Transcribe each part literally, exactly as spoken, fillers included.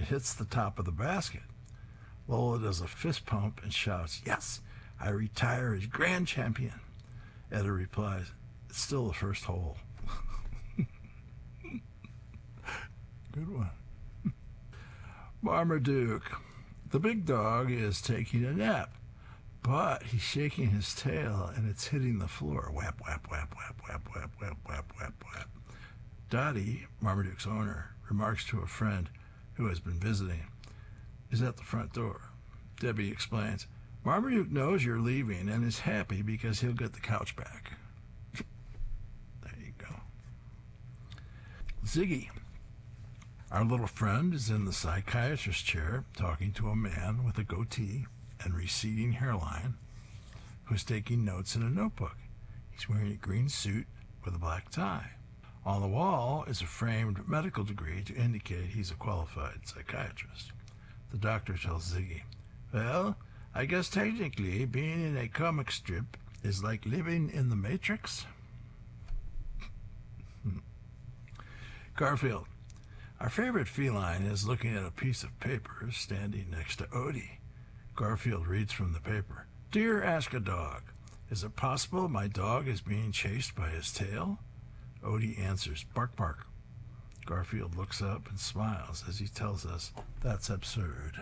it hits the top of the basket. Lola does a fist pump and shouts, "Yes, I retire as grand champion." Etta replies, "It's still the first hole." Good one. Marmaduke. The big dog is taking a nap, but he's shaking his tail and it's hitting the floor. Whap, whap, whap, whap, whap, whap, whap, whap, whap, whap. Dottie, Marmaduke's owner, remarks to a friend who has been visiting, is at the front door. Debbie explains, "Marmaduke knows you're leaving and is happy because he'll get the couch back." There you go. Ziggy. Our little friend is in the psychiatrist's chair talking to a man with a goatee and receding hairline who's taking notes in a notebook. He's wearing a green suit with a black tie. On the wall is a framed medical degree to indicate he's a qualified psychiatrist. The doctor tells Ziggy, "Well, I guess technically being in a comic strip is like living in the Matrix." Garfield. Our favorite feline is looking at a piece of paper standing next to Odie. Garfield reads from the paper, "Dear Ask a Dog, is it possible my dog is being chased by his tail?" Odie answers, "Bark, bark." Garfield looks up and smiles as he tells us that's absurd.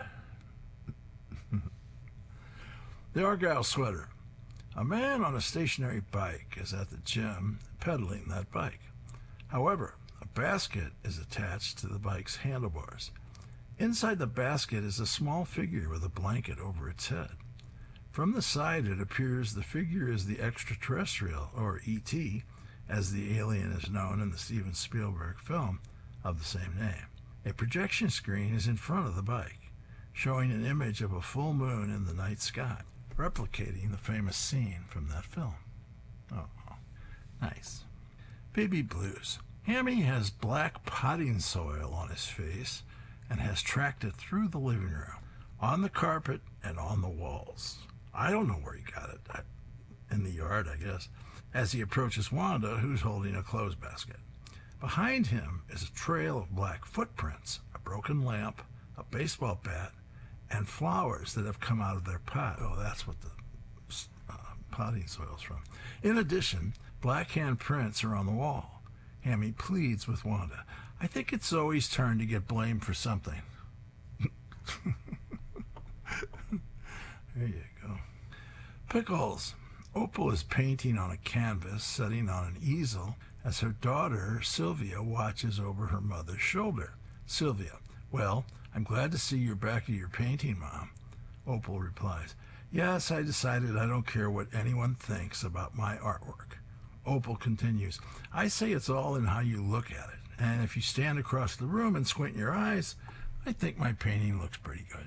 The Argyle Sweater. A man on a stationary bike is at the gym pedaling that bike. However, a basket is attached to the bike's handlebars. Inside the basket is a small figure with a blanket over its head. From the side it appears the figure is the extraterrestrial, or E T, as the alien is known in the Steven Spielberg film of the same name. A projection screen is in front of the bike, showing an image of a full moon in the night sky, replicating the famous scene from that film. Oh, nice. Baby Blues. Hammy has black potting soil on his face and has tracked it through the living room, on the carpet, and on the walls. I don't know where he got it. I, in the yard, I guess. As he approaches Wanda, who's holding a clothes basket. Behind him is a trail of black footprints, a broken lamp, a baseball bat, and flowers that have come out of their pot. Oh, that's what the uh, potting soil's from. In addition, black hand prints are on the wall. Hammy pleads with Wanda, "I think it's Zoe's turn to get blamed for something." There you go. Pickles. Opal is painting on a canvas, sitting on an easel, as her daughter, Sylvia, watches over her mother's shoulder. Sylvia, "Well, I'm glad to see you're back at your painting, Mom." Opal replies, "Yes, I decided I don't care what anyone thinks about my artwork." Opal continues, "I say it's all in how you look at it, and if you stand across the room and squint your eyes, I think my painting looks pretty good."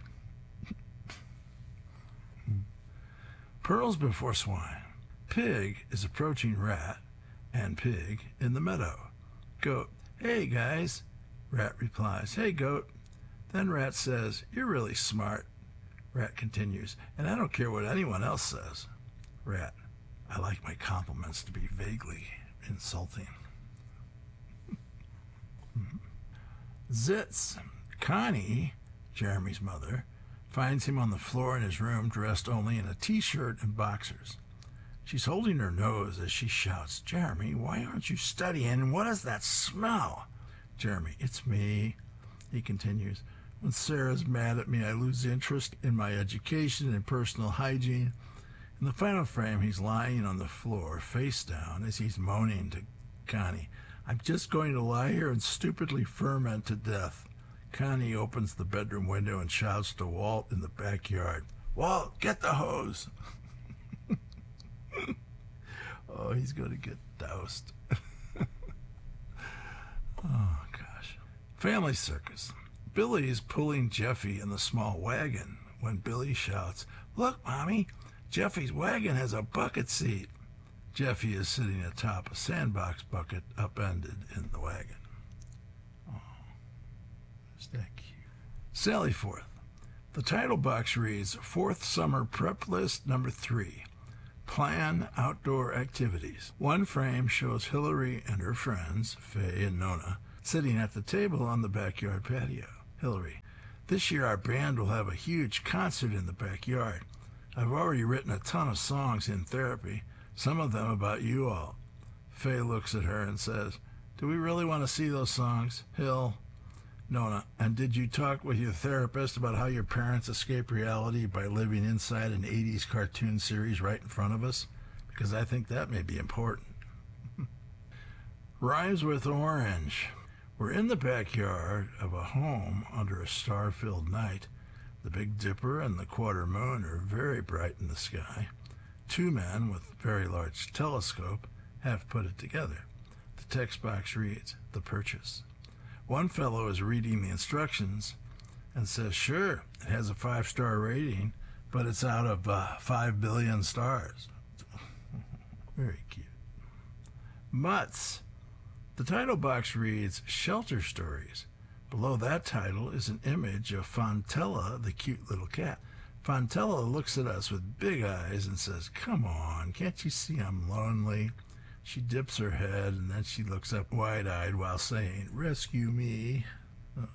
Pearls before swine. Pig is approaching Rat and Pig in the meadow. Goat, "Hey, guys." Rat replies, "Hey, Goat." Then Rat says, "You're really smart." Rat continues, "And I don't care what anyone else says." Rat, "I like my compliments to be vaguely insulting." Zitz. Connie, Jeremy's mother, finds him on the floor in his room dressed only in a t-shirt and boxers. She's holding her nose as she shouts, "Jeremy, why aren't you studying? What is that smell?" Jeremy, "It's me." He continues, "When Sarah's mad at me, I lose interest in my education and personal hygiene." In the final frame, he's lying on the floor, face down, as he's moaning to Connie, "I'm just going to lie here and stupidly ferment to death." Connie opens the bedroom window and shouts to Walt in the backyard, "Walt, get the hose." Oh, he's going to get doused. Oh, gosh. Family circus. Billy is pulling Jeffy in the small wagon when Billy shouts, "Look, Mommy, Jeffy's wagon has a bucket seat." Jeffy is sitting atop a sandbox bucket upended in the wagon. Oh, is that cute? Sally Forth. The title box reads, Fourth Summer Prep List Number Three. Plan outdoor activities. One frame shows Hillary and her friends, Faye and Nona, sitting at the table on the backyard patio. Hillary, This year our band will have a huge concert in the backyard. I've already written a ton of songs in therapy, some of them about you all. Faye looks at her and says, do we really want to see those songs? Hill. Nona, and did you talk with your therapist about how your parents escape reality by living inside an eighties cartoon series right in front of us? Because I think that may be important. Rhymes with orange. We're in the backyard of a home under a star-filled night. The Big Dipper and the quarter moon are very bright in the sky. Two men with very large telescope have put it together. The text box reads, The Purchase. One fellow is reading the instructions and says, sure, it has a five-star rating, but it's out of uh, five billion stars. Very cute. Mutts. The title box reads, Shelter Stories. Below that title is an image of Fontella, the cute little cat. Fontella looks at us with big eyes and says, come on, can't you see I'm lonely? She dips her head, and then she looks up wide-eyed while saying, rescue me. Uh,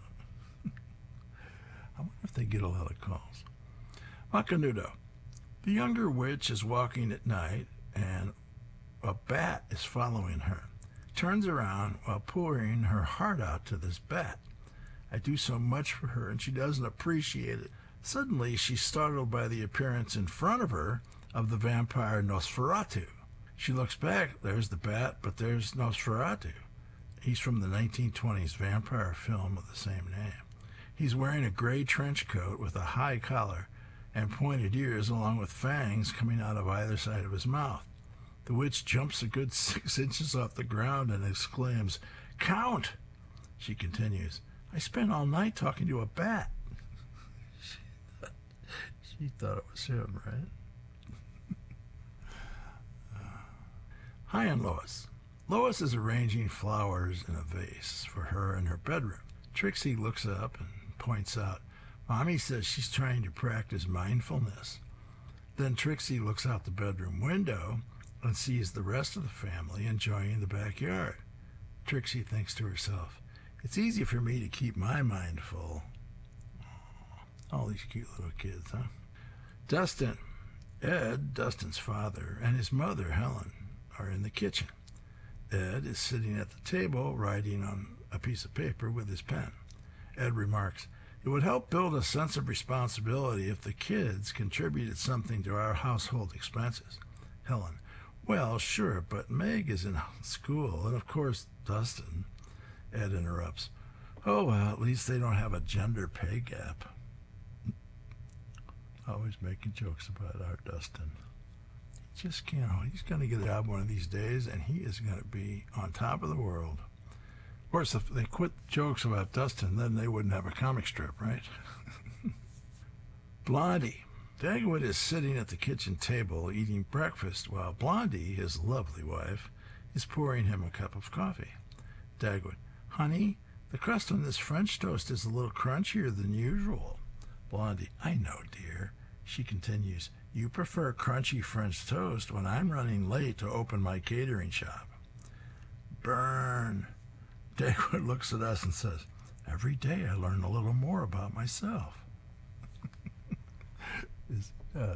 I wonder if they get a lot of calls. Macanudo. The younger witch is walking at night, and a bat is following her. Turns around while pouring her heart out to this bat. I do so much for her, and she doesn't appreciate it. Suddenly, she's startled by the appearance in front of her of the vampire Nosferatu. She looks back, there's the bat, but there's Nosferatu. He's from the nineteen twenties vampire film of the same name. He's wearing a gray trench coat with a high collar and pointed ears along with fangs coming out of either side of his mouth. The witch jumps a good six inches off the ground and exclaims, Count! She continues, I spent all night talking to a bat. she, thought, she thought it was him, right? Hi, I'm Lois. Lois is arranging flowers in a vase for her in her bedroom. Trixie looks up and points out, Mommy says she's trying to practice mindfulness. Then Trixie looks out the bedroom window and sees the rest of the family enjoying the backyard. Trixie thinks to herself, it's easy for me to keep my mind full. Aww, all these cute little kids, huh? Dustin. Ed, Dustin's father, and his mother, Helen, are in the kitchen. Ed is sitting at the table writing on a piece of paper with his pen. Ed remarks, it would help build a sense of responsibility if the kids contributed something to our household expenses. Helen, well, sure, but Meg is in school, and of course, Dustin. Ed interrupts, oh, well, at least they don't have a gender pay gap. Always making jokes about our Dustin. Just can't. He's going to get a job one of these days, and he is going to be on top of the world. Of course, if they quit jokes about Dustin, then they wouldn't have a comic strip, right? Blondie. Dagwood is sitting at the kitchen table eating breakfast while Blondie, his lovely wife, is pouring him a cup of coffee. Dagwood. Honey, the crust on this French toast is a little crunchier than usual. Blondie. I know, dear. She continues. You prefer crunchy French toast when I'm running late to open my catering shop. Burn. Dagwood looks at us and says, every day I learn a little more about myself. Yes.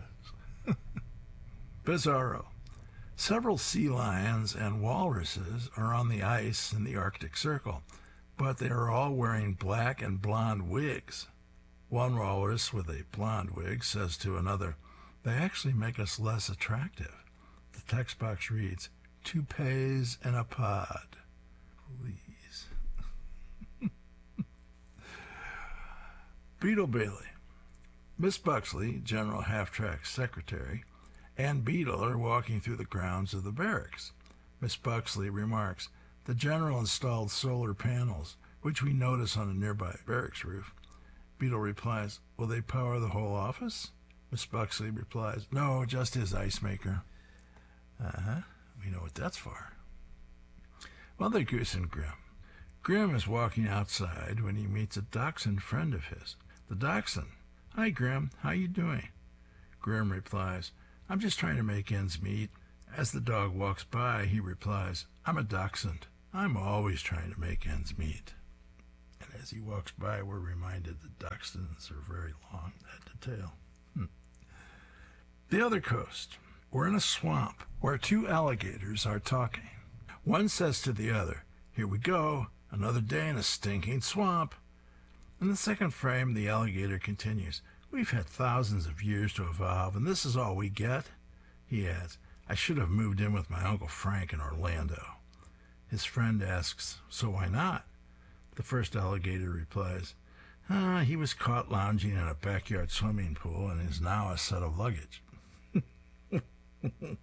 Bizarro. Several sea lions and walruses are on the ice in the Arctic Circle, but they are all wearing black and blonde wigs. One walrus with a blonde wig says to another, they actually make us less attractive. The text box reads, toupees in a pod. Please. Beetle Bailey. Miss Buxley, General Half-Track's secretary, and Beetle are walking through the grounds of the barracks. Miss Buxley remarks, the general installed solar panels, which we notice on a nearby barracks roof. Beetle replies, will they power the whole office? Miss Buxley replies, no, just his ice maker. Uh-huh, we know what that's for. Mother Goose and Grim. Grim is walking outside when he meets a dachshund friend of his. The dachshund, hi Grim, how you doing? Grim replies, I'm just trying to make ends meet. As the dog walks by, he replies, I'm a dachshund. I'm always trying to make ends meet. And As he walks by, we're reminded that dachshunds are very long, head to tail. Hmm. The other coast. We're in a swamp where two alligators are talking. One says to the other, "Here we go, another day in a stinking swamp." In the second frame, the alligator continues, "We've had thousands of years to evolve, and this is all we get." He adds, "I should have moved in with my Uncle Frank in Orlando." His friend asks, "So why not?" The first alligator replies, ah, he was caught lounging in a backyard swimming pool and is now a set of luggage. They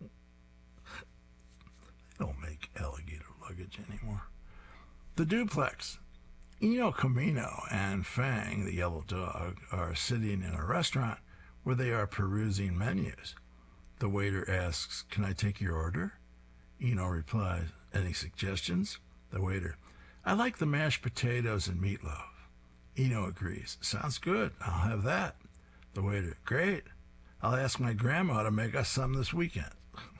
don't make alligator luggage anymore. The duplex. Eno Camino and Fang, the yellow dog, are sitting in a restaurant where they are perusing menus. The waiter asks, "Can I take your order?" Eno replies, "Any suggestions?" The waiter, "I like the mashed potatoes and meatloaf." Eno agrees, "Sounds good. I'll have that." The waiter, "Great. I'll ask my grandma to make us some this weekend."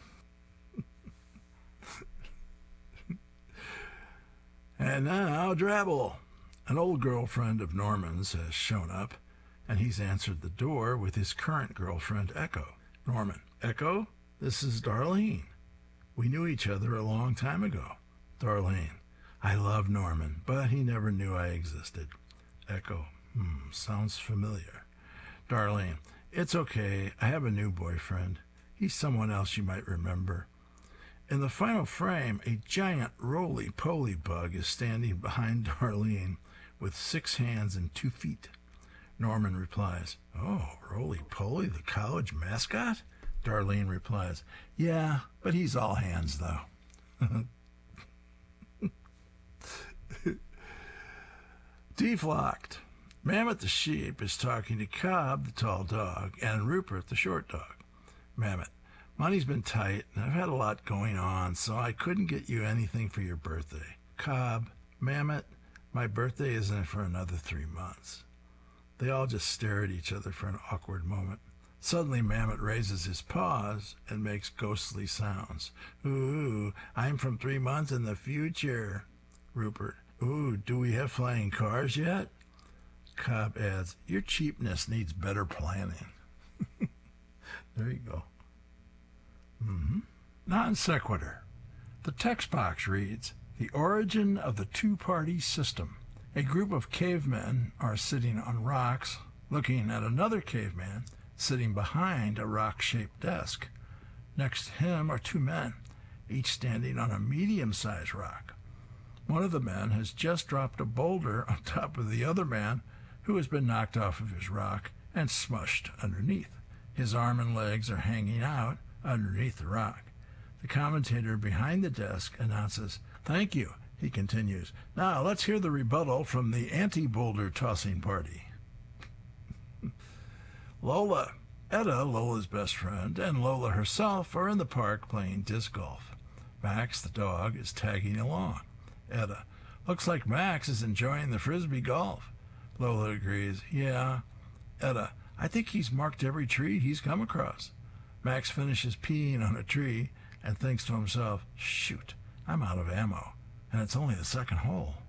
And now Drabble. An old girlfriend of Norman's has shown up, and he's answered the door with his current girlfriend, Echo. Norman, "Echo, this is Darlene. We knew each other a long time ago." Darlene, "I love Norman, but he never knew I existed." Echo, hmm, sounds familiar. Darlene, "It's okay. I have a new boyfriend. He's someone else you might remember." In the final frame, a giant roly-poly bug is standing behind Darlene with six hands and two feet. Norman replies, "Oh, Roly-Poly, the college mascot?" Darlene replies, "Yeah, but he's all hands, though." Deflocked. Mammoth the sheep is talking to Cobb, the tall dog, and Rupert, the short dog. Mammoth, "Money's been tight, and I've had a lot going on, so I couldn't get you anything for your birthday." Cobb, "Mammoth, my birthday isn't for another three months. They all just stare at each other for an awkward moment. Suddenly, Mammoth raises his paws and makes ghostly sounds. "Ooh, I'm from three months in the future." Rupert, "Ooh, do we have flying cars yet?" Cobb adds, "Your cheapness needs better planning." There you go. Mm-hmm. Non sequitur. The text box reads, "The origin of the two-party system. A group of cavemen are sitting on rocks, looking at another caveman sitting behind a rock-shaped desk. Next to him are two men, each standing on a medium-sized rock. One of the men has just dropped a boulder on top of the other man, who has been knocked off of his rock and smushed underneath. His arm and legs are hanging out underneath the rock. The commentator behind the desk announces, 'Thank you,' he continues. 'Now let's hear the rebuttal from the anti-boulder tossing party.'" Lola. Etta, Lola's best friend, and Lola herself are in the park playing disc golf. Max, the dog, is tagging along. Etta, "Looks like Max is enjoying the frisbee golf." Lola agrees, "Yeah." Etta, "I think he's marked every tree he's come across." Max finishes peeing on a tree and thinks to himself, "Shoot, I'm out of ammo, and it's only the second hole."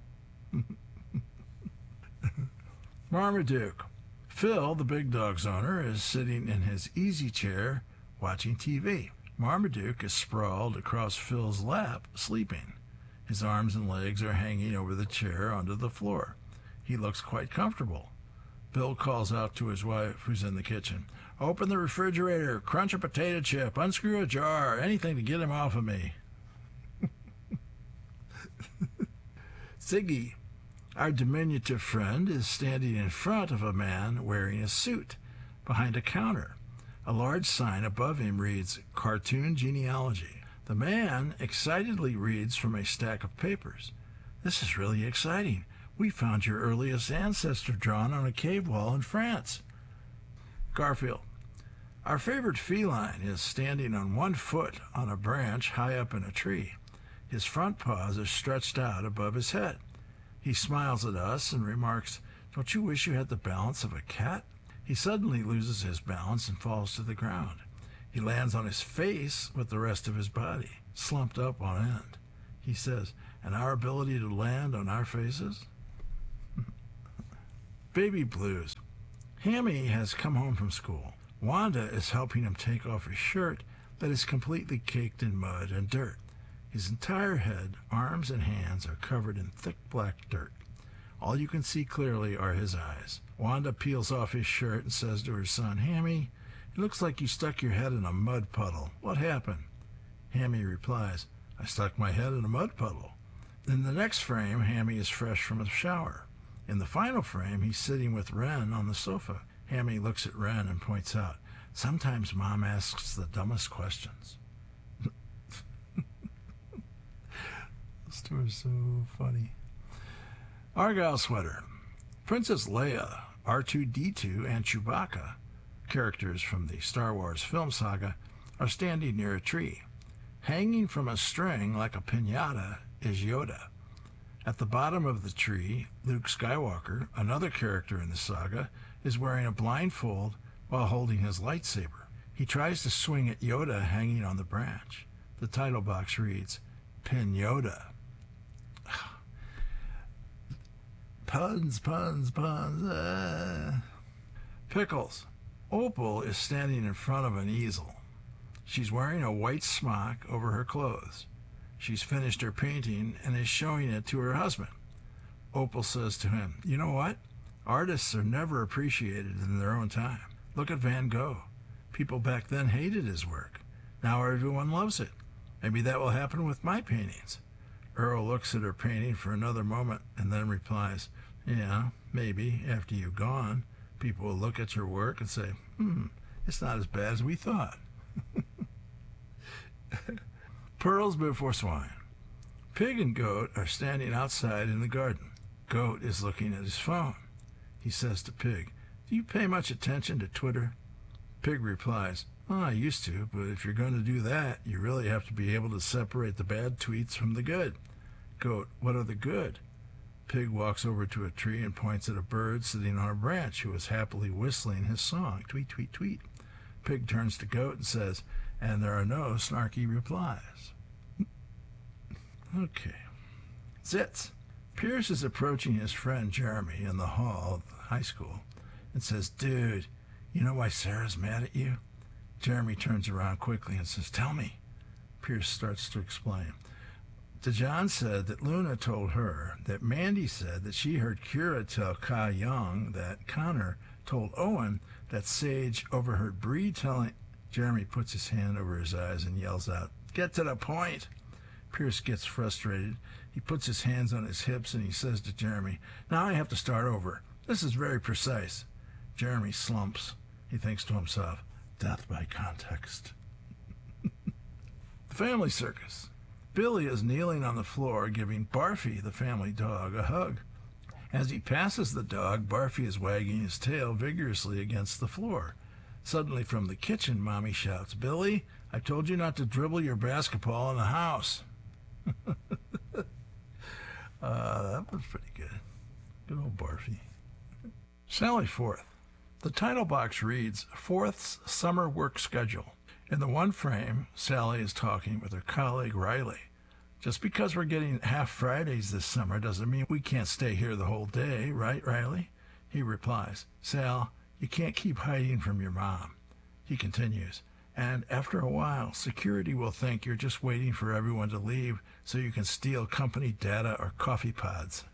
Marmaduke. Phil, the big dog's owner, is sitting in his easy chair watching T V. Marmaduke is sprawled across Phil's lap, sleeping. His arms and legs are hanging over the chair onto the floor. He looks quite comfortable. Bill calls out to his wife, who's in the kitchen, "Open the refrigerator, crunch a potato chip, unscrew a jar, anything to get him off of me." Ziggy. Our diminutive friend is standing in front of a man wearing a suit behind a counter. A large sign above him reads, "Cartoon Genealogy." The man excitedly reads from a stack of papers. "This is really exciting. We found your earliest ancestor drawn on a cave wall in France." Garfield. Our favorite feline is standing on one foot on a branch high up in a tree. His front paws are stretched out above his head. He smiles at us and remarks, "Don't you wish you had the balance of a cat?" He suddenly loses his balance and falls to the ground. He lands on his face with the rest of his body, slumped up on end. He says, "And our ability to land on our faces?" Baby blues. Hammy has come home from school. Wanda is helping him take off his shirt that is completely caked in mud and dirt. His entire head, arms, and hands are covered in thick black dirt. All you can see clearly are his eyes. Wanda peels off his shirt and says to her son, "Hammy, it looks like you stuck your head in a mud puddle. What happened?" Hammy replies, "I stuck my head in a mud puddle." In the next frame, Hammy is fresh from a shower. In the final frame, he's sitting with Wren on the sofa. Hammy looks at Wren and points out, "Sometimes Mom asks the dumbest questions." Those two are so funny. Argyle sweater. Princess Leia, R two D two, and Chewbacca, characters from the Star Wars film saga, are standing near a tree. Hanging from a string like a piñata is Yoda. At the bottom of the tree, Luke Skywalker, another character in the saga, is wearing a blindfold while holding his lightsaber. He tries to swing at Yoda hanging on the branch. The title box reads, "Pin Yoda." Puns, puns, puns. Uh. Pickles. Opal is standing in front of an easel. She's wearing a white smock over her clothes. She's finished her painting and is showing it to her husband. Opal says to him, "You know what? Artists are never appreciated in their own time. Look at Van Gogh. People back then hated his work. Now everyone loves it. Maybe that will happen with my paintings." Earl looks at her painting for another moment and then replies, "Yeah, maybe after you've gone, people will look at your work and say, hmm, it's not as bad as we thought." Pearls before swine. Pig and Goat are standing outside in the garden. Goat is looking at his phone. He says to Pig, "Do you pay much attention to Twitter?" Pig replies, "Oh, I used to, but if you're going to do that, you really have to be able to separate the bad tweets from the good." Goat, "What are the good?" Pig walks over to a tree and points at a bird sitting on a branch who is happily whistling his song, tweet, tweet, tweet. Pig turns to Goat and says, "And there are no snarky replies." Okay. Zits. Pierce is approaching his friend Jeremy in the hall of the high school and says, "Dude, you know why Sarah's mad at you?" Jeremy turns around quickly and says, "Tell me." Pierce starts to explain. DeJohn said that Luna told her that Mandy said that she heard Kira tell Kai Young that Connor told Owen that Sage overheard Bree telling... Jeremy puts his hand over his eyes and yells out, "Get to the point!" Pierce gets frustrated. He puts his hands on his hips and he says to Jeremy, "Now I have to start over. This is very precise." Jeremy slumps. He thinks to himself, "Death by context." The Family Circus. Billy is kneeling on the floor giving Barfy, the family dog, a hug. As he passes the dog, Barfy is wagging his tail vigorously against the floor. Suddenly from the kitchen, Mommy shouts, "Billy, I told you not to dribble your basketball in the house." uh, that was pretty good. Good old Barfy. Sally Forth. The title box reads, "Forth's Summer Work Schedule." In the one frame, Sally is talking with her colleague Riley. "Just because we're getting half Fridays this summer doesn't mean we can't stay here the whole day, right, Riley?" He replies, "Sal, you can't keep hiding from your mom." He continues, "And after a while, security will think you're just waiting for everyone to leave so you can steal company data or coffee pods."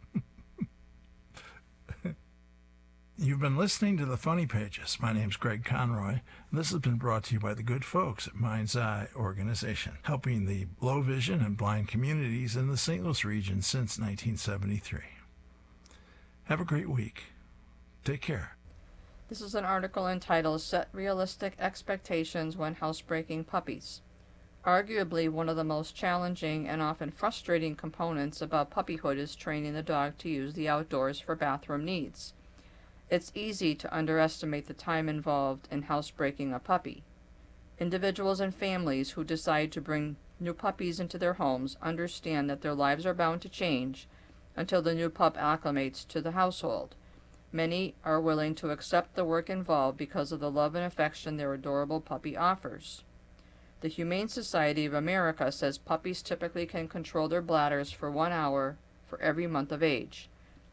You've been listening to the Funny Pages. My name's Greg Conroy, and this has been brought to you by the good folks at Mind's Eye Organization, helping the low vision and blind communities in the Saint Louis region since nineteen seventy-three. Have a great week. Take care. This is an article entitled "Set Realistic Expectations When Housebreaking Puppies." Arguably one of the most challenging and often frustrating components about puppyhood is training the dog to use the outdoors for bathroom needs. It's easy to underestimate the time involved in housebreaking a puppy. Individuals and families who decide to bring new puppies into their homes understand that their lives are bound to change until the new pup acclimates to the household. Many are willing to accept the work involved because of the love and affection their adorable puppy offers. The Humane Society of America says puppies typically can control their bladders for one hour for every month of age.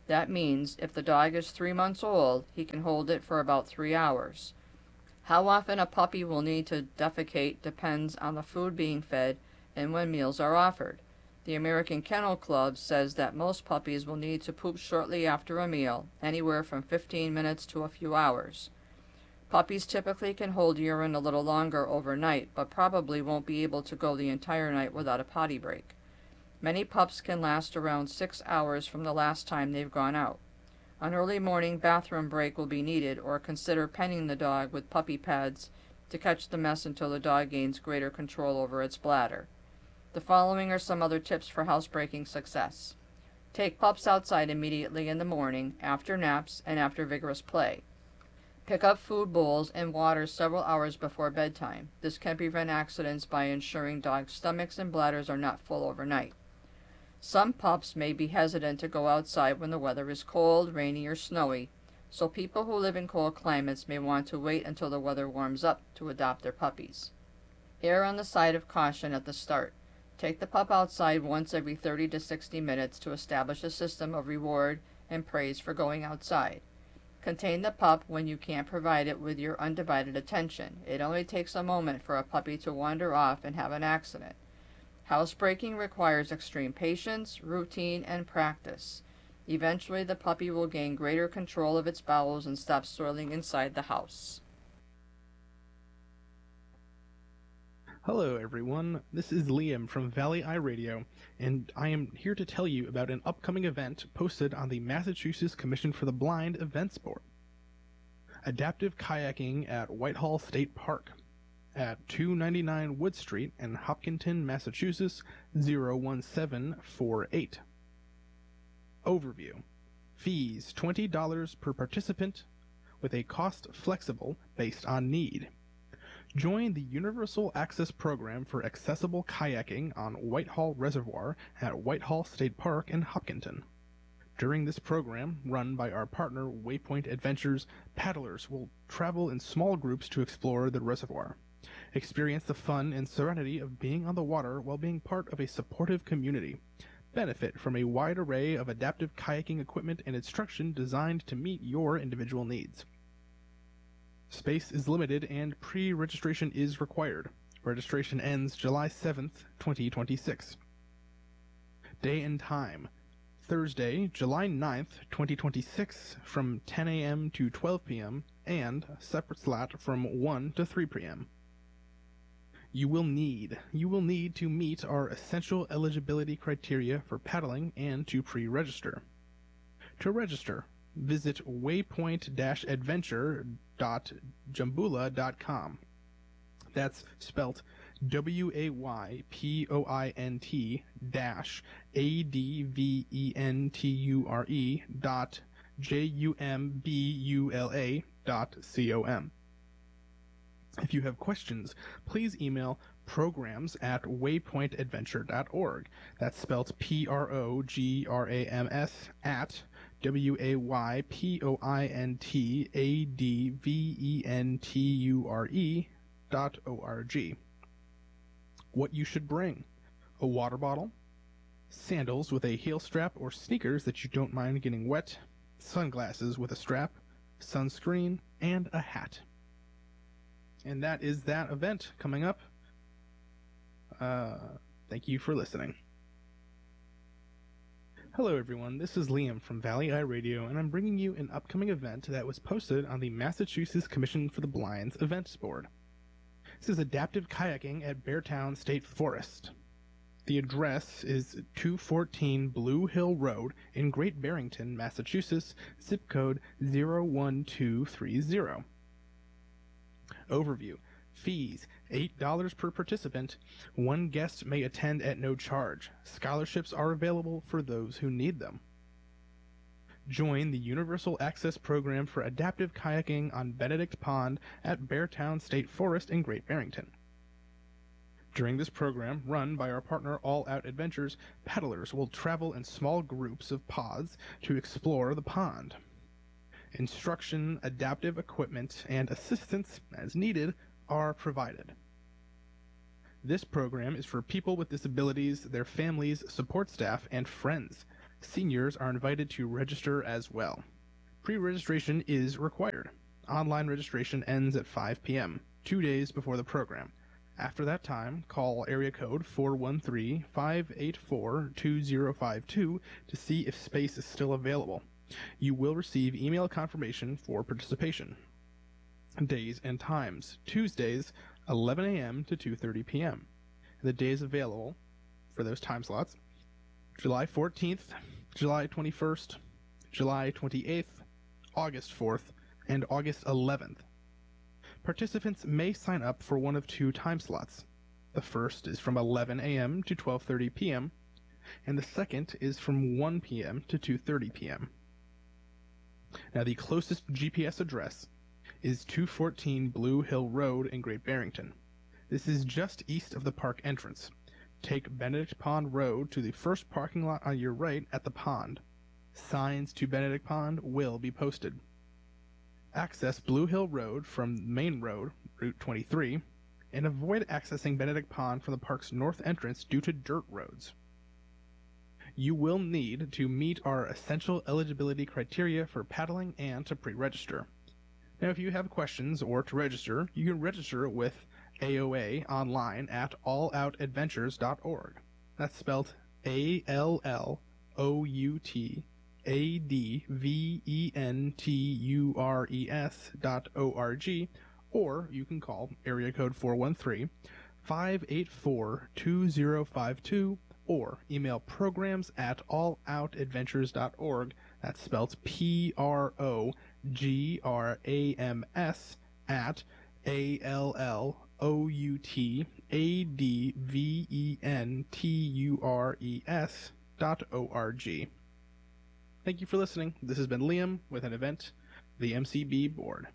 That means if the dog is three months old, he can hold it for about three hours. How often a puppy will need to defecate depends on the food being fed and when meals are offered. The American Kennel Club says that most puppies will need to poop shortly after a meal, anywhere from fifteen minutes to a few hours. Puppies typically can hold urine a little longer overnight, but probably won't be able to go the entire night without a potty break. Many pups can last around six hours from the last time they've gone out. An early morning bathroom break will be needed, or consider penning the dog with puppy pads to catch the mess until the dog gains greater control over its bladder. The following are some other tips for housebreaking success. Take pups outside immediately in the morning, after naps, and after vigorous play. Pick up food bowls and water several hours before bedtime. This can prevent accidents by ensuring dogs' stomachs and bladders are not full overnight. Some pups may be hesitant to go outside when the weather is cold, rainy, or snowy, so people who live in cold climates may want to wait until the weather warms up to adopt their puppies. Err on the side of caution at the start. Take the pup outside once every thirty to sixty minutes to establish a system of reward and praise for going outside. Contain the pup when you can't provide it with your undivided attention. It only takes a moment for a puppy to wander off and have an accident. Housebreaking requires extreme patience, routine, and practice. Eventually, the puppy will gain greater control of its bowels and stop soiling inside the house. Hello everyone, this is Liam from Valley Eye Radio, and I am here to tell you about an upcoming event posted on the Massachusetts Commission for the Blind events board. Adaptive kayaking at Whitehall State Park at two ninety-nine Wood Street in Hopkinton, Massachusetts zero one seven four eight. Overview. Fees twenty dollars per participant, with a cost flexible based on need. Join the Universal Access Program for Accessible Kayaking on Whitehall Reservoir at Whitehall State Park in Hopkinton. During this program, run by our partner Waypoint Adventures, paddlers will travel in small groups to explore the reservoir. Experience the fun and serenity of being on the water while being part of a supportive community. Benefit from a wide array of adaptive kayaking equipment and instruction designed to meet your individual needs. Space is limited and pre-registration is required. Registration ends July seventh, twenty twenty-six. Day and time. Thursday, July ninth, twenty twenty-six from ten a m to twelve p m and a separate slot from one to three p m You will need, you will need to meet our essential eligibility criteria for paddling and to pre-register. To register, visit waypoint dash adventure dot jambula dot com. That's spelt W A Y P O I N T dash A D V E N T U R E dot J U M B U L A dot C O M. If you have questions, please email programs at waypoint adventure dot org. That's spelt P R O G R A M S at W A Y P O I N T A D V E N T U R E dot O R G. What you should bring: a water bottle, sandals with a heel strap or sneakers that you don't mind getting wet, sunglasses with a strap, sunscreen, and a hat. And that is that event coming up. Uh, thank you for listening. Hello everyone, this is Liam from Valley Eye Radio, and I'm bringing you an upcoming event that was posted on the Massachusetts Commission for the Blind's events board. This is adaptive kayaking at Beartown State Forest. The address is two fourteen Blue Hill Road in Great Barrington, Massachusetts, zip code zero one two three zero. Overview. Fees, eight dollars per participant. One guest may attend at no charge. Scholarships are available for those who need them. Join the Universal Access Program for Adaptive Kayaking on Benedict Pond at Beartown State Forest in Great Barrington. During this program, run by our partner All Out Adventures, paddlers will travel in small groups of pods to explore the pond. Instruction, adaptive equipment, and assistance, as needed, are provided. This program is for people with disabilities, their families, support staff, and friends. Seniors are invited to register as well. Pre-registration is required. Online registration ends at five p m, two days before the program. After that time, call area code four one three, five eight four, two zero five two to see if space is still available. You will receive email confirmation for participation. Days and times. Tuesdays, eleven a m to two thirty p m The days available for those time slots: July fourteenth, July twenty-first, July twenty-eighth, August fourth, and August eleventh. Participants may sign up for one of two time slots. The first is from eleven a m to twelve thirty p m, and the second is from one p m to two thirty p m Now, the closest G P S address is two fourteen Blue Hill Road in Great Barrington. This is just east of the park entrance. Take Benedict Pond Road to the first parking lot on your right at the pond. Signs to Benedict Pond will be posted. Access Blue Hill Road from Main Road, Route twenty-three, and avoid accessing Benedict Pond from the park's north entrance due to dirt roads. You will need to meet our essential eligibility criteria for paddling and to pre-register. Now, if you have questions or to register, you can register with A O A online at all out adventures dot org. That's spelled A L L O U T A D V E N T U R E S dot O R G, or you can call area code four one three, five eight four, two zero five two, or email programs at all out adventures dot org. That's spelled P R O G R A M S at A L L O U T A D V E N T U R E S dot O R G. Thank you for listening. This has been Liam with an event, the M C B board.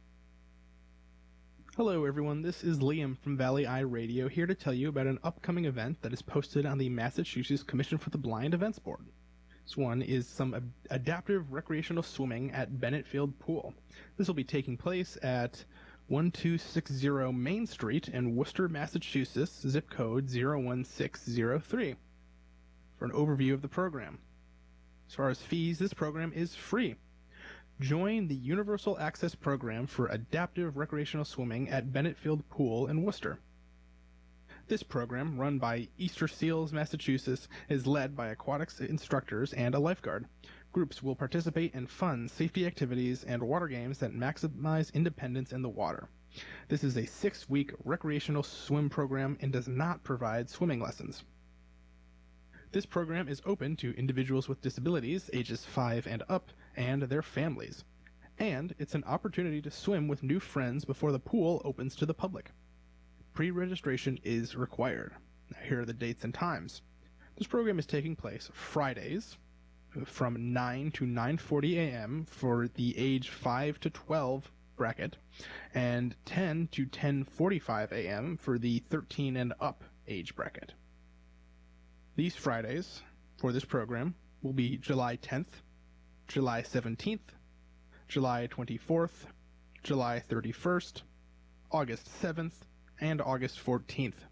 Hello everyone, this is Liam from Valley Eye Radio, here to tell you about an upcoming event that is posted on the Massachusetts Commission for the Blind Events Board. This one is some ad- adaptive recreational swimming at Bennett Field Pool. This will be taking place at one two six zero Main Street in Worcester, Massachusetts, zip code zero one six zero three. For an overview of the program. As far as fees, this program is free. Join the Universal Access Program for Adaptive Recreational Swimming at Bennett Field Pool in Worcester. This program, run by Easter Seals, Massachusetts, is led by aquatics instructors and a lifeguard. Groups will participate in fun, safety activities and water games that maximize independence in the water. This is a six-week recreational swim program and does not provide swimming lessons. This program is open to individuals with disabilities, ages five and up, and their families. And it's an opportunity to swim with new friends before the pool opens to the public. Pre-registration is required. Now, here are the dates and times. This program is taking place Fridays from nine to nine forty a m for the age five to twelve bracket, and ten to ten forty-five a m for the thirteen and up age bracket. These Fridays for this program will be July tenth, July seventeenth, July twenty-fourth, July thirty-first, August seventh, and August fourteenth.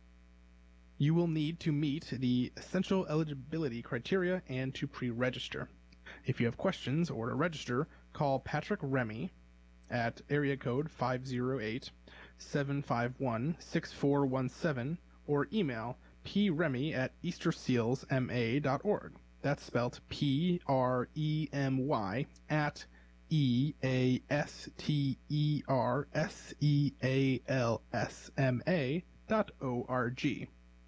You will need to meet the essential eligibility criteria and to pre-register. If you have questions or to register, call Patrick Remy at area code five oh eight, seven five one, six four one seven or email premy at easter seals m a dot org. That's spelled P R E M Y at E A S T E R S E A L S M A dot O R G.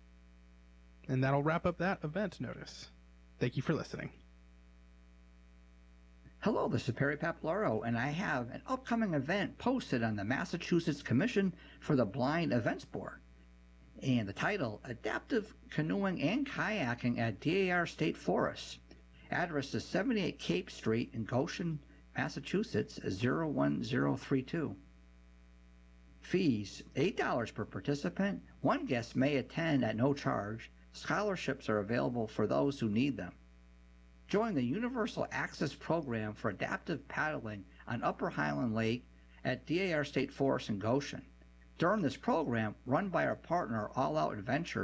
And that'll wrap up that event notice. Thank you for listening. Hello, this is Perry Papalaro, and I have an upcoming event posted on the Massachusetts Commission for the Blind Events Board. And the title, Adaptive Canoeing and Kayaking at D A R State Forest. Address is seventy-eight Cape Street in Goshen, Massachusetts, zero one zero three two. Fees, eight dollars per participant. One guest may attend at no charge. Scholarships are available for those who need them. Join the Universal Access Program for Adaptive Paddling on Upper Highland Lake at D A R State Forest in Goshen. During this program, run by our partner All Out Adventures,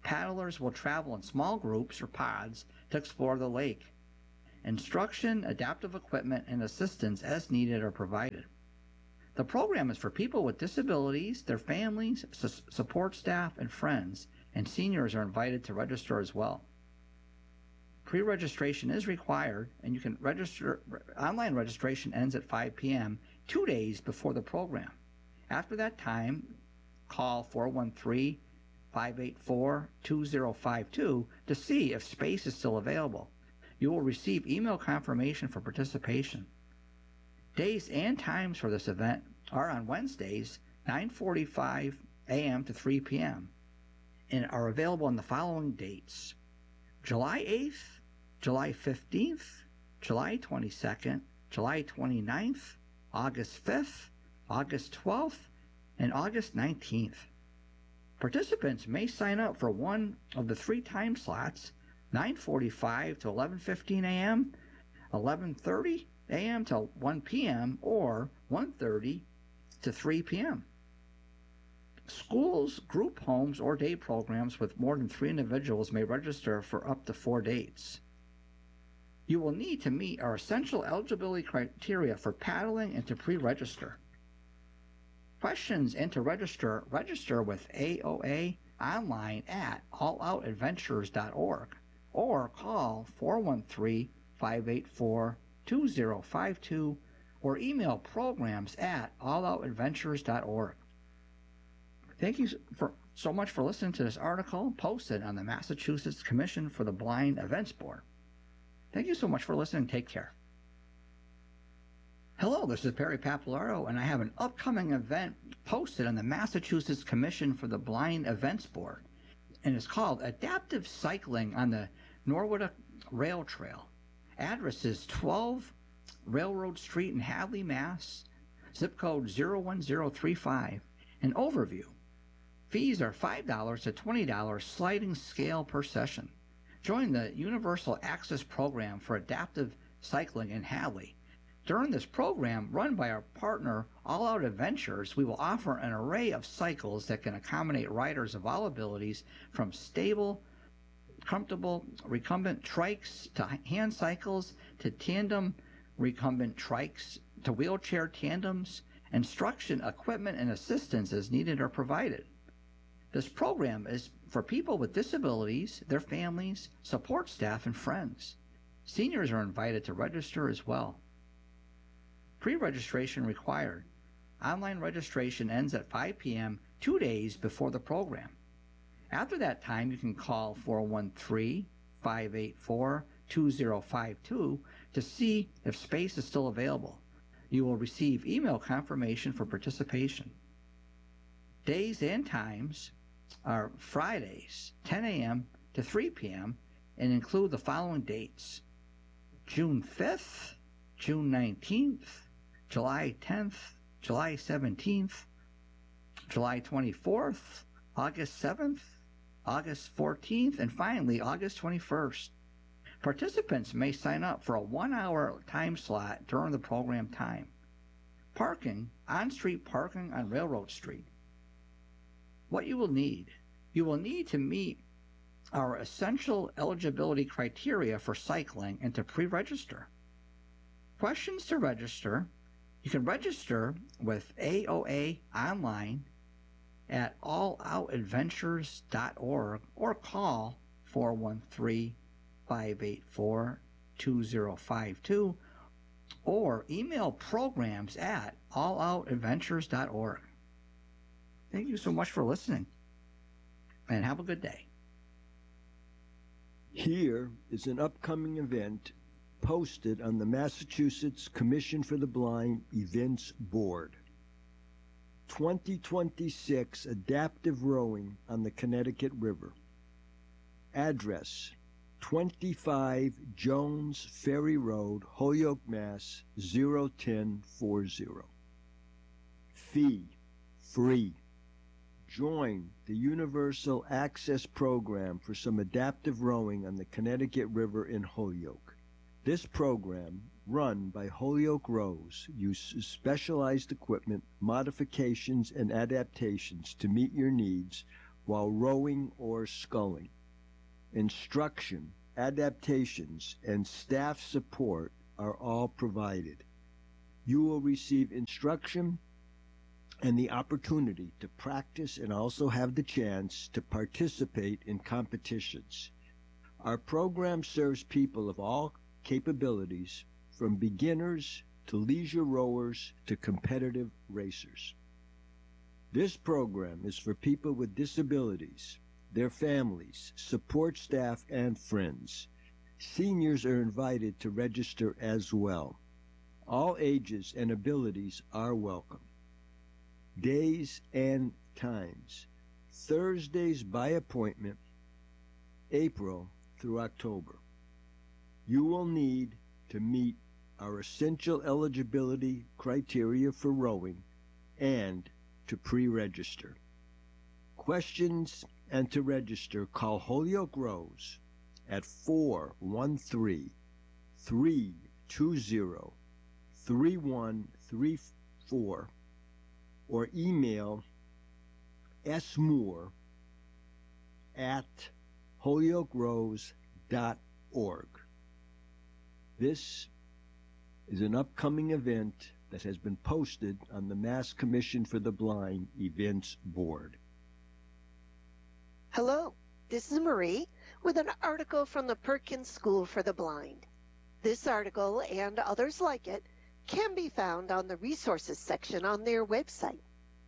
Paddlers will travel in small groups or pods to explore the lake. Instruction, adaptive equipment, and assistance as needed are provided. The program is for people with disabilities, their families, su- support staff, and friends, and seniors are invited to register as well. Pre-registration is required, and you can register. Online registration ends at five p.m., two days before the program. After that time, call four one three, five eight four, two zero five two to see if space is still available. You will receive email confirmation for participation. Days and times for this event are on Wednesdays, nine forty-five a.m. to three p.m., and are available on the following dates: July eighth, July fifteenth, July twenty-second, July twenty-ninth, August fifth, August twelfth, and August nineteenth. Participants may sign up for one of the three time slots, nine forty-five to eleven fifteen a.m., eleven thirty a.m. to one p.m., or one thirty to three p.m. Schools, group homes, or day programs with more than three individuals may register for up to four dates. You will need to meet our essential eligibility criteria for paddling and to pre-register. Questions and to register, register with A O A online at all out adventures dot org or call four one three, five eight four, two zero five two or email programs at all out adventures dot org. Thank you for, so much for listening to this article posted on the Massachusetts Commission for the Blind Events Board. Thank you so much for listening. Take care. Hello, this is Perry Papalaro, and I have an upcoming event posted on the Massachusetts Commission for the Blind Events Board, and it's called Adaptive Cycling on the Norwood Rail Trail. Address is twelve Railroad Street in Hadley, Mass. Zip code zero one zero three five. An overview. Fees are five dollars to twenty dollars sliding scale per session. Join the Universal Access Program for Adaptive Cycling in Hadley. During this program, run by our partner All Out Adventures, we will offer an array of cycles that can accommodate riders of all abilities, from stable, comfortable, recumbent trikes to hand cycles to tandem recumbent trikes to wheelchair tandems. Instruction, equipment, and assistance as needed are provided. This program is for people with disabilities, their families, support staff, and friends. Seniors are invited to register as well. Pre-registration required. Online registration ends at five p.m. two days before the program. After that time, you can call four one three, five eight four, two zero five two to see if space is still available. You will receive email confirmation for participation. Days and times are Fridays, ten a.m. to three p.m., and include the following dates: June fifth, June nineteenth, July tenth, July seventeenth, July twenty-fourth, August seventh, August fourteenth, and finally August twenty-first. Participants may sign up for a one-hour time slot during the program time. Parking, on-street parking on Railroad Street. What you will need. You will need to meet our essential eligibility criteria for cycling and to pre-register. Questions to register. You can register with A O A online at all out adventures dot org or call four one three, five eight four, two zero five two or email programs at all out adventures dot org. Thank you so much for listening, and have a good day. Here is an upcoming event posted on the Massachusetts Commission for the Blind Events Board. twenty twenty-six Adaptive Rowing on the Connecticut River. Address: twenty-five Jones Ferry Road, Holyoke, Mass. zero one oh four zero. Fee: free. Join the Universal Access Program for some adaptive rowing on the Connecticut River in Holyoke. This program, run by Holyoke Rows, uses specialized equipment, modifications, and adaptations to meet your needs while rowing or sculling. Instruction, adaptations, and staff support are all provided. You will receive instruction and the opportunity to practice and also have the chance to participate in competitions. Our program serves people of all capabilities, from beginners to leisure rowers to competitive racers. This program is for people with disabilities, their families, support staff, and friends. Seniors are invited to register as well. All ages and abilities are welcome. Days and times: Thursdays by appointment, April through October. You will need to meet our essential eligibility criteria for rowing and to pre-register. Questions and to register, call Holyoke Rows at four one three, three two zero, three one three four or email smoore at holyoke rows dot org. This is an upcoming event that has been posted on the Mass Commission for the Blind Events Board. Hello, this is Marie with an article from the Perkins School for the Blind. This article and others like it can be found on the resources section on their website.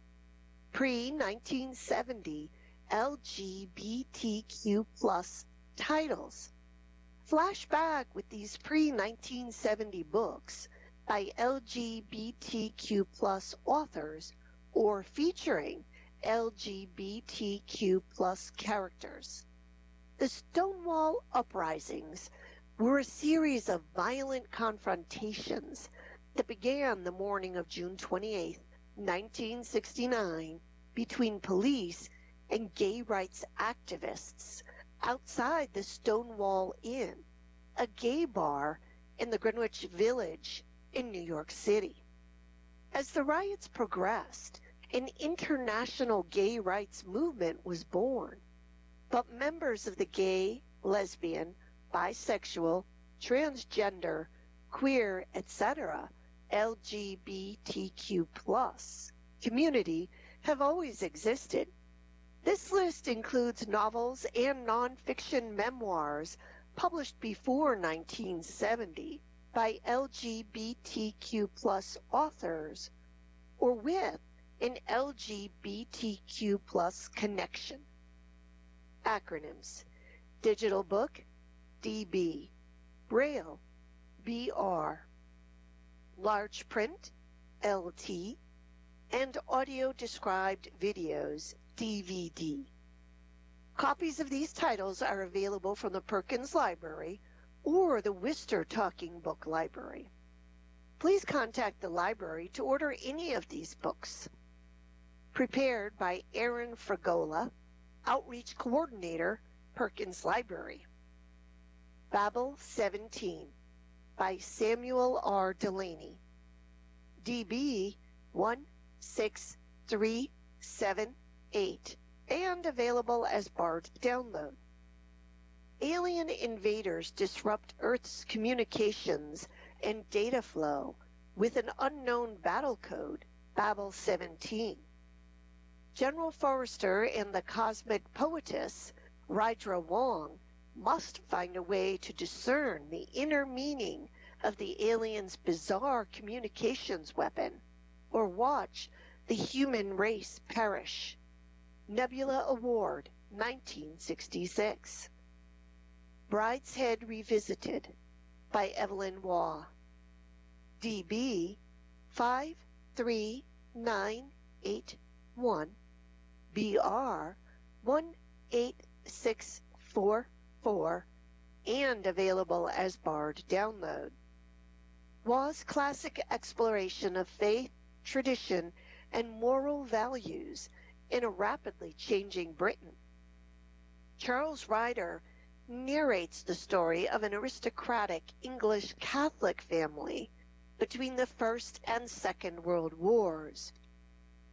Pre nineteen seventy L G B T Q plus titles. Flashback with these pre nineteen seventy books by L G B T Q plus authors or featuring L G B T Q plus characters. The Stonewall Uprisings were a series of violent confrontations that began the morning of June twenty-eighth, nineteen sixty-nine, between police and gay rights activists outside the Stonewall Inn, a gay bar in the Greenwich Village in New York City. As the riots progressed, an international gay rights movement was born, but members of the gay, lesbian, bisexual, transgender, queer, et cetera, L G B T Q plus community have always existed. This list includes novels and nonfiction memoirs published before nineteen seventy by L G B T Q plus authors or with an L G B T Q plus connection. Acronyms: Digital Book, D B, Braille, B R, Large Print, L T, and Audio Described Videos, D V D. Copies of these titles are available from the Perkins Library or the Worcester Talking Book Library. Please contact the library to order any of these books. Prepared by Aaron Fragola, Outreach Coordinator, Perkins Library. Babel seventeen by Samuel R. Delaney. D B one six three seven eight and available as BARD download. Alien invaders disrupt Earth's communications and data flow with an unknown battle code, Babel seventeen. General Forrester and the cosmic poetess, Rydra Wong, must find a way to discern the inner meaning of the aliens' bizarre communications weapon, or watch the human race perish. Nebula Award, nineteen sixty-six. Brideshead Revisited by Evelyn Waugh. D B five three nine eight one, B R one eight six four four, and available as BARD download. Waugh's classic exploration of faith, tradition, and moral values in a rapidly changing Britain. Charles Ryder narrates the story of an aristocratic English Catholic family between the First and Second World Wars.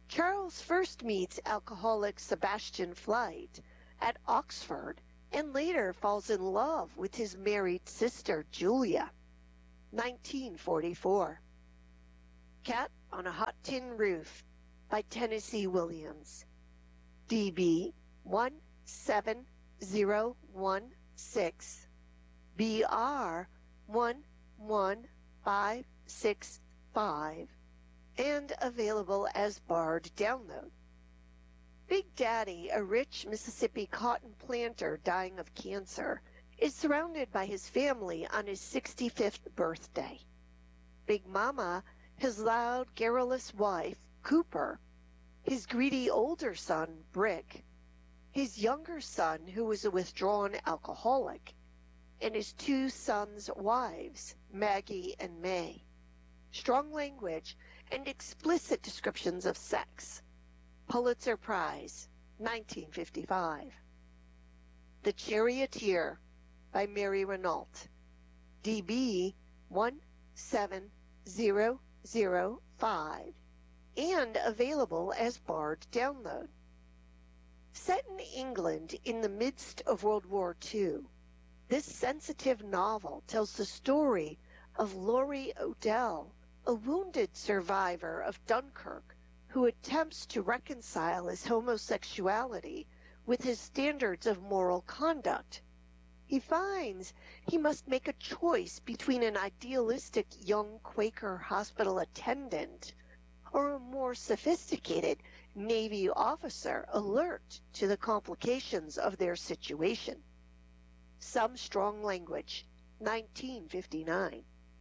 Charles first meets alcoholic Sebastian Flyte at Oxford and later falls in love with his married sister Julia. nineteen forty-four. Cat on a Hot Tin Roof by Tennessee Williams. D B one seven zero one six, B R one one five six five, and available as barred download. Big Daddy, a rich Mississippi cotton planter dying of cancer, is surrounded by his family on his sixty-fifth birthday. Big Mama, his loud, garrulous wife, Cooper, his greedy older son, Brick, his younger son, who is a withdrawn alcoholic, and his two sons' wives, Maggie and May. Strong language and explicit descriptions of sex. Pulitzer Prize, nineteen fifty-five. The Charioteer by Mary Renault. D B one seven zero zero five, and available as barred download. Set in England in the midst of World War Two, this sensitive novel tells the story of Laurie O'Dell, a wounded survivor of Dunkirk who attempts to reconcile his homosexuality with his standards of moral conduct. He finds he must make a choice between an idealistic young Quaker hospital attendant or a more sophisticated Navy officer alert to the complications of their situation. Some Strong Language, nineteen fifty-nine.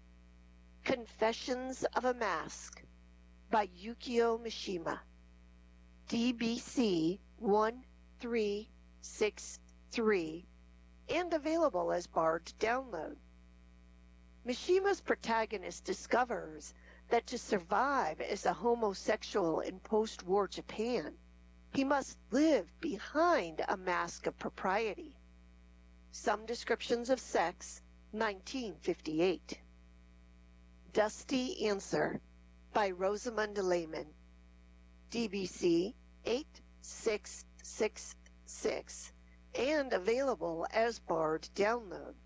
Confessions of a Mask by Yukio Mishima. D B C one three six three, and available as barred download. Mishima's protagonist discovers that to survive as a homosexual in post-war Japan, he must live behind a mask of propriety. Some Descriptions of Sex, nineteen fifty-eight. Dusty Answer by Rosamund Lehman. D B C eight six six six, and available as barred download.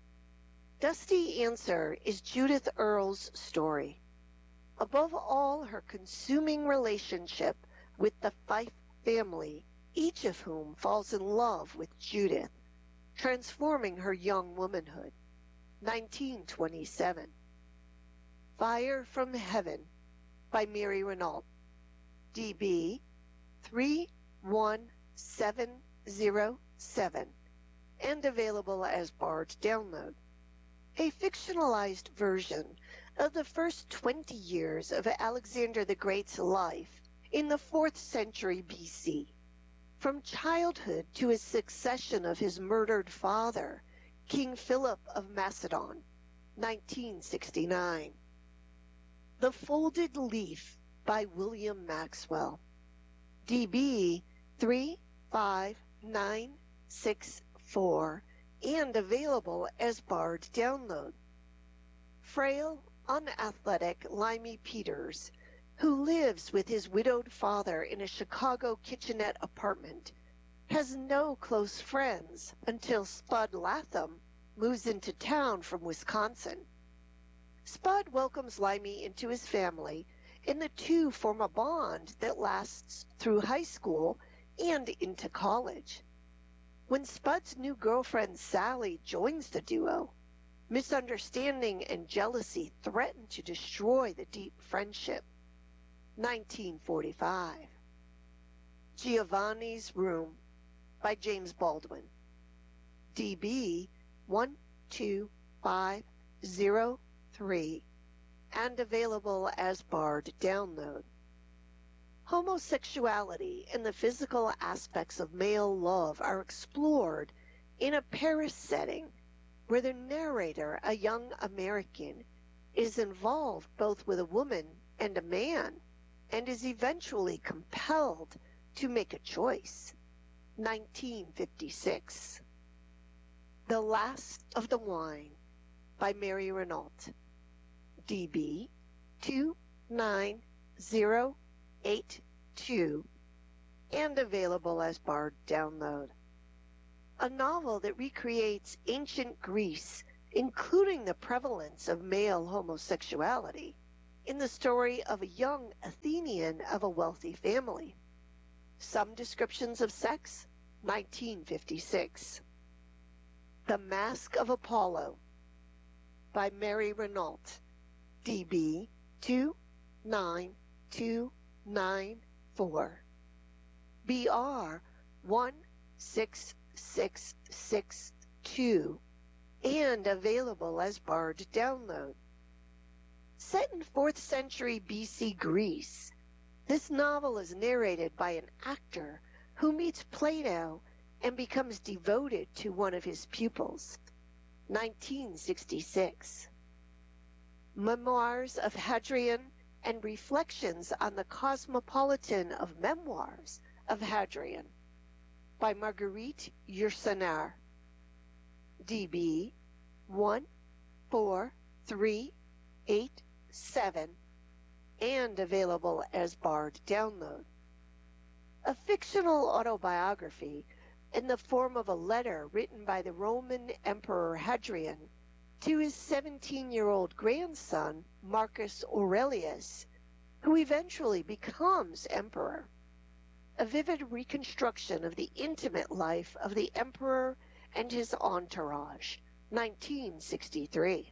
Dusty Answer is Judith Earle's story. Above all, her consuming relationship with the Fife family, each of whom falls in love with Judith, transforming her young womanhood. nineteen twenty-seven. Fire from Heaven by Mary Renault. D B three one seven zero seven, and available as barred download. A fictionalized version of the first twenty years of Alexander the Great's life in the fourth century B C, from childhood to his succession of his murdered father, King Philip of Macedon, nineteen sixty-nine. The Folded Leaf by William Maxwell. D B three five nine six four, and available as barred download. Frail, unathletic Limey Peters, who lives with his widowed father in a Chicago kitchenette apartment, has no close friends until Spud Latham moves into town from Wisconsin. Spud welcomes Limey into his family, and the two form a bond that lasts through high school and into college. When Spud's new girlfriend Sally joins the duo, misunderstanding and jealousy threaten to destroy the deep friendship. nineteen forty-five. Giovanni's Room by James Baldwin. D B one two five zero three, and available as barred download. Homosexuality and the physical aspects of male love are explored in a Paris setting where the narrator, a young American, is involved both with a woman and a man and is eventually compelled to make a choice. nineteen fifty-six. The Last of the Wine by Mary Renault. D B two nine zero eight two, and available as Bard download. A novel that recreates ancient Greece, including the prevalence of male homosexuality, in the story of a young Athenian of a wealthy family. Some descriptions of sex, nineteen fifty-six. The Mask of Apollo by Mary Renault, D B two nine two nine four, B R one six six six two, and available as Bard download. Set in fourth century B C Greece, this novel is narrated by an actor who meets Plato and becomes devoted to one of his pupils. nineteen sixty-six. Memoirs of Hadrian and Reflections on the Cosmopolitan of Memoirs of Hadrian by Marguerite Yourcenar, D B one four three eight seven, and available as Bard download. A fictional autobiography in the form of a letter written by the Roman Emperor Hadrian to his seventeen-year-old grandson, Marcus Aurelius, who eventually becomes emperor. A vivid reconstruction of the intimate life of the emperor and his entourage, nineteen sixty-three.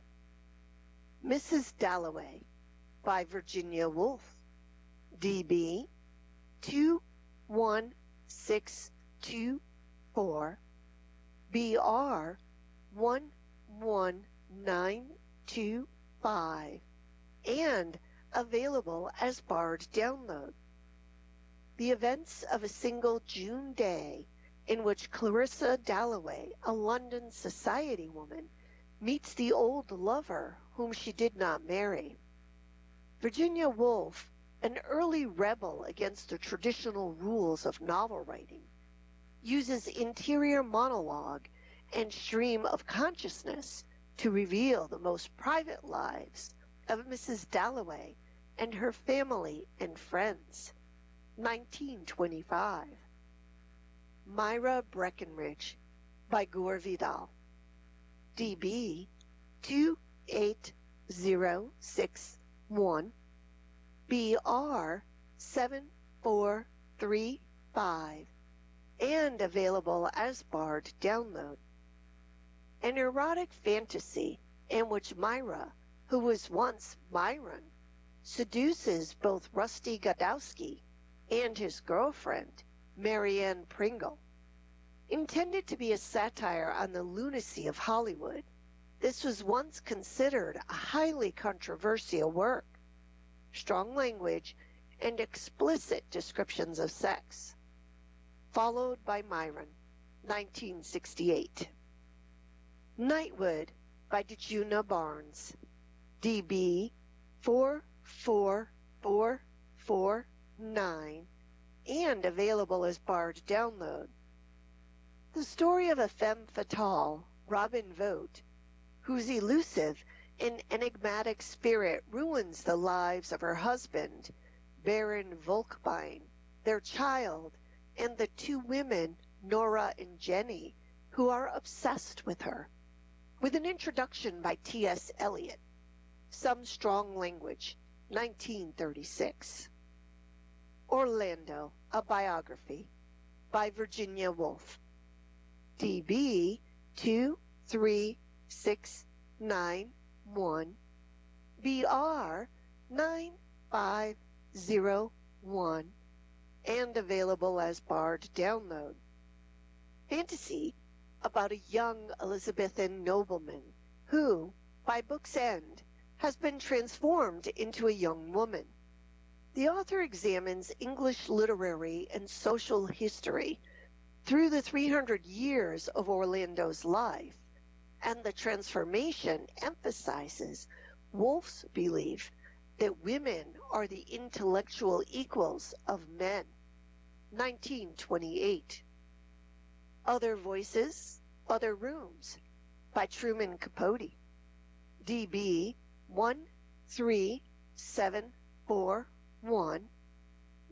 Missus Dalloway by Virginia Woolf, D B two one six two four, B R one one nine two five, and available as Bard download. The events of a single June day in which Clarissa Dalloway, a London society woman, meets the old lover whom she did not marry. Virginia Woolf, an early rebel against the traditional rules of novel writing, uses interior monologue and stream of consciousness to reveal the most private lives of Missus Dalloway and her family and friends. nineteen twenty-five. Myra Breckenridge by Gore Vidal, D B two eight zero six one, B R seven four three five, and available as Bard download. An erotic fantasy in which Myra, who was once Myron, seduces both Rusty Godowsky and his girlfriend, Marianne Pringle. Intended to be a satire on the lunacy of Hollywood, this was once considered a highly controversial work. Strong language and explicit descriptions of sex. Followed by Myron, nineteen sixty-eight. Nightwood by DeJuna Barnes, D B four four four four nine, and available as Bard download. The story of a femme fatale, Robin Vote, whose elusive and enigmatic spirit ruins the lives of her husband, Baron Volkbein, their child, and the two women, Nora and Jenny, who are obsessed with her. With an introduction by T S Eliot. Some strong language, nineteen thirty-six. Orlando, a biography, by Virginia Woolf, D B two three six nine one, B R nine five zero one, and available as Bard download. Fantasy about a young Elizabethan nobleman who, by book's end, has been transformed into a young woman. The author examines English literary and social history through the three hundred years of Orlando's life, and the transformation emphasizes Woolf's belief that women are the intellectual equals of men. nineteen twenty-eight. Other Voices, Other Rooms by Truman Capote, D B one three seven four one,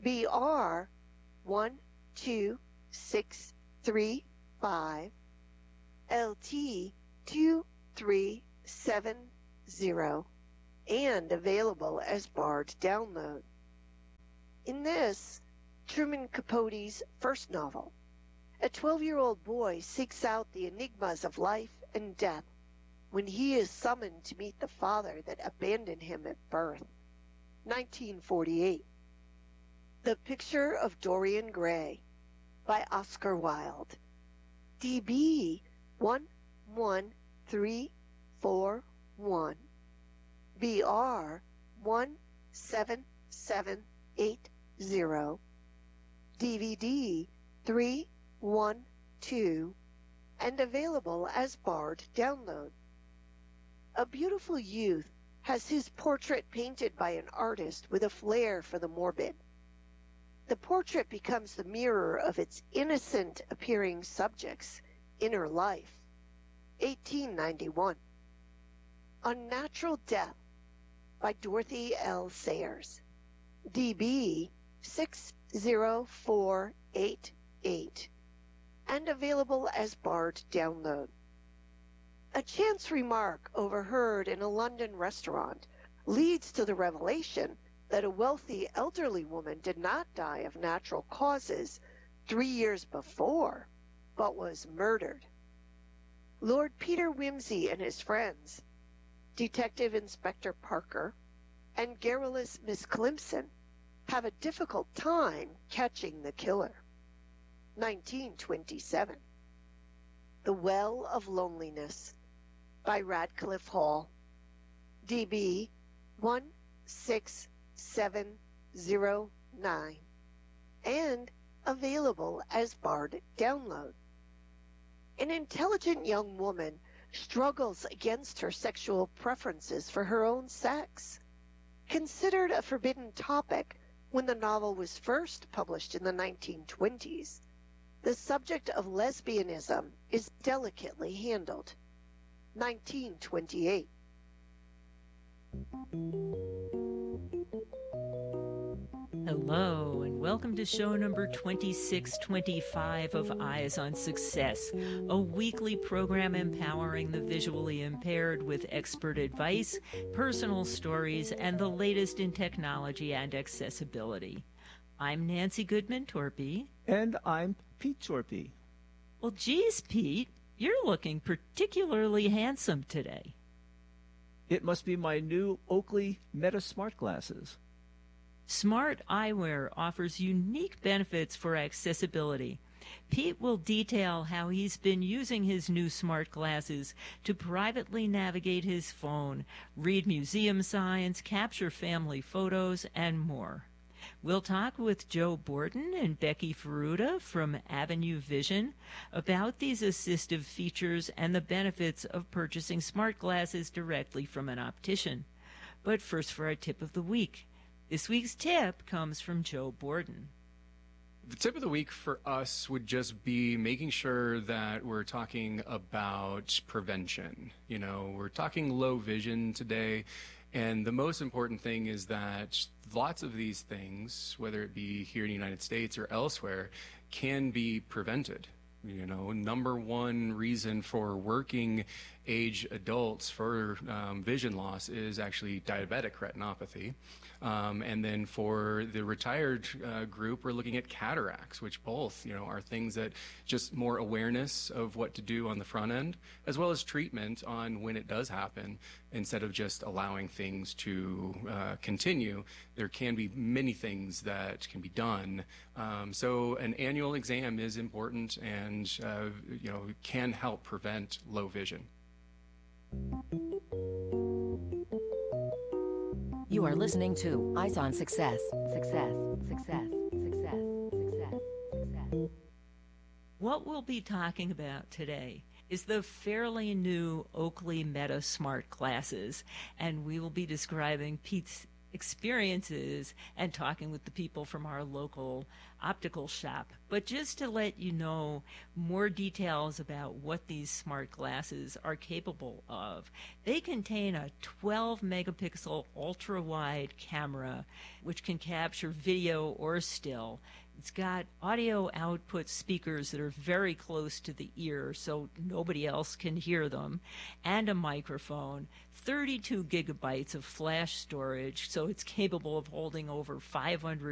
B R one two six three five, L T two three seven zero, and available as barred download. In this, Truman Capote's first novel, a twelve-year-old boy seeks out the enigmas of life and death when he is summoned to meet the father that abandoned him at birth. nineteen forty-eight. The Picture of Dorian Gray by Oscar Wilde. D B one one three four one, B R one seven seven eight zero, D V D three one two, and available as barred download. A beautiful youth has his portrait painted by an artist with a flair for the morbid. The portrait becomes the mirror of its innocent-appearing subject's inner life. eighteen ninety-one. Unnatural Death by Dorothy L. Sayers. D B six zero four eight eight, and available as barred download. A chance remark overheard in a London restaurant leads to the revelation that a wealthy elderly woman did not die of natural causes three years before, but was murdered. Lord Peter Wimsey and his friends, Detective Inspector Parker, and garrulous Miss Clemson have a difficult time catching the killer. nineteen twenty-seven. The Well of Loneliness by Radcliffe Hall. D B one six seven zero nine, and available as barred download. An intelligent young woman struggles against her sexual preferences for her own sex. Considered a forbidden topic when the novel was first published in the nineteen twenties, the subject of lesbianism is delicately handled. nineteen twenty-eight. Hello, and welcome to show number twenty-six twenty-five of Eyes on Success, a weekly program empowering the visually impaired with expert advice, personal stories, and the latest in technology and accessibility. I'm Nancy Goodman Torpy. And I'm Pete Torpy. Well, geez, Pete, you're looking particularly handsome today. It must be my new Oakley Meta Smart Glasses. Smart eyewear offers unique benefits for accessibility. Pete will detail how he's been using his new smart glasses to privately navigate his phone, read museum signs, capture family photos, and more. We'll talk with Joe Borden and Becky Ferruta from Avenue Vision about these assistive features and the benefits of purchasing smart glasses directly from an optician. But first for our tip of the week. This week's tip comes from Joe Borden. The tip of the week for us would just be making sure that we're talking about prevention. You know, we're talking low vision today, and the most important thing is that lots of these things, whether it be here in the United States or elsewhere, can be prevented. You know, number one reason for working age adults for um, vision loss is actually diabetic retinopathy. Um, and then for the retired uh, group, we're looking at cataracts, which both, you know, are things that just more awareness of what to do on the front end, as well as treatment on when it does happen, instead of just allowing things to uh, continue. There can be many things that can be done. Um, so an annual exam is important and, uh, you know, can help prevent low vision. You are listening to Eyes on Success. Success, success, success, success, success. What we'll be talking about today is the fairly new Oakley Meta Smart Glasses, and we will be describing Pete's experiences and talking with the people from our local optical shop. But just to let you know more details about what these smart glasses are capable of, they contain a twelve megapixel ultra wide camera which can capture video or still. It's got audio output speakers that are very close to the ear so nobody else can hear them, and a microphone, thirty-two gigabytes of flash storage, so it's capable of holding over five hundred